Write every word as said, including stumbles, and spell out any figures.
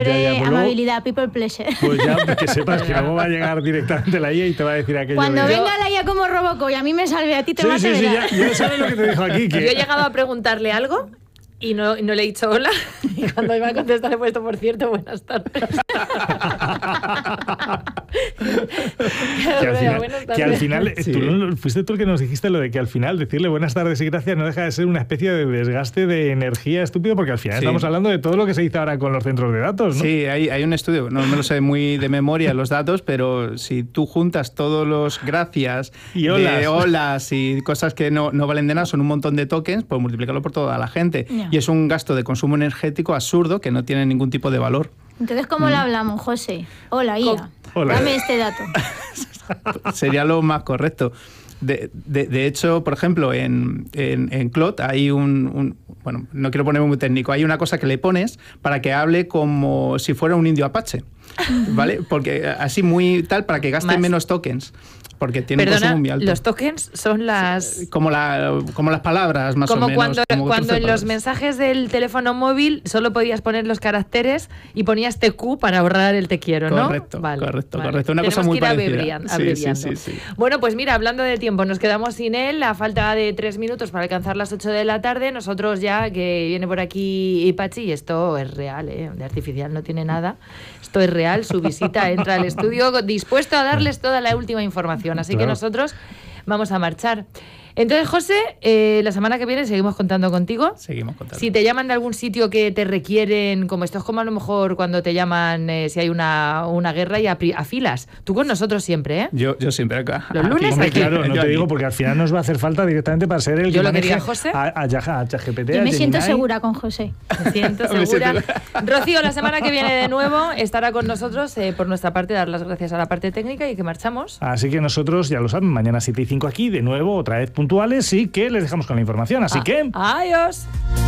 Ya, ya, pues amabilidad, luego, people pleasure. Pues ya, que sepas que luego va a llegar directamente la I A y te va a decir aquello. Cuando de... venga la I A como Robocop y a mí me salve, a ti te sí, mate, sí, sí, verás. ya, ya sabes lo que te dijo aquí. Que... Yo he llegado a preguntarle algo y no, no le he dicho hola. Y cuando iba a contestar le he puesto, por cierto, buenas tardes. que, al final, buenas tardes. que al final, sí. tú fuiste tú el que nos dijiste lo de que al final decirle buenas tardes y gracias no deja de ser una especie de desgaste de energía estúpido, porque al final sí. estamos hablando de todo lo que se dice ahora con los centros de datos, ¿no? Sí, hay, hay un estudio, no me lo sé muy de memoria los datos, pero si tú juntas todos los gracias y olas, de olas y cosas que no, no valen de nada, son un montón de tokens, pues multiplícalo por toda la gente. Yeah. Y es un gasto de consumo energético absurdo que no tiene ningún tipo de valor. Entonces, ¿cómo mm. le hablamos, José? Hola, I A. Hola. Dame este dato. Sería lo más correcto. De, de, de hecho, por ejemplo, en, en, en Claude hay un, un... Bueno, no quiero ponerme muy técnico. Hay una cosa que le pones para que hable como si fuera un indio apache, ¿vale? Porque así muy tal, para que gaste Más. menos tokens. Porque tiene Perdona, un consumo muy alto. Los tokens son las... Como, la, como las palabras, más como o menos. Cuando, como cuando en los mensajes del teléfono móvil solo podías poner los caracteres y ponías T Q para ahorrar el te quiero, ¿no? Correcto, vale, correcto, vale. correcto. Una Tenemos cosa muy que ir parecida. Abreviando, abreviando. Sí, sí, sí, sí. Bueno, pues mira, hablando de tiempo, nos quedamos sin él a falta de tres minutos para alcanzar las ocho de la tarde. Nosotros ya, que viene por aquí Pachi, y esto es real, ¿eh? De artificial no tiene nada. Esto es real, su visita entra al estudio dispuesto a darles toda la última información. Así claro. que nosotros vamos a marchar. Entonces, José, eh, la semana que viene seguimos contando contigo. Seguimos contando. Si te llaman de algún sitio que te requieren, como esto es como a lo mejor cuando te llaman eh, si hay una, una guerra y afilas. Tú con nosotros siempre, ¿eh? Yo, yo siempre acá. Los lunes Hombre, aquí. claro, no te digo, porque al final nos va a hacer falta directamente para ser el yo que lo que diga maneje José. a, a, a ChatGPT. Yo me a siento Gemini. segura con José. Me siento segura. Rocío, la semana que viene de nuevo estará con nosotros. Eh, por nuestra parte, dar las gracias a la parte técnica y que marchamos. Así que nosotros, ya lo saben, mañana siete y cinco aquí, de nuevo, otra vez puntuales, y que les dejamos con la información. Así ah, que... ¡Adiós!